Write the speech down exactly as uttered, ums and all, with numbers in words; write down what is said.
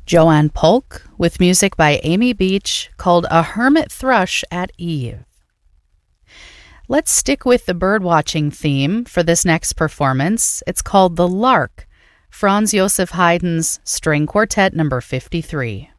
Joanne Polk with music by Amy Beach called A Hermit Thrush at Eve. Let's stick with the birdwatching theme for this next performance. It's called The Lark, Franz Joseph Haydn's String Quartet number fifty-three.